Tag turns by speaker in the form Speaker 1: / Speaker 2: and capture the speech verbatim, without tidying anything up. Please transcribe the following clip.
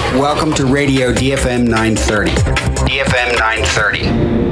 Speaker 1: Welcome to Radio D F M nine thirty. D F M nine thirty.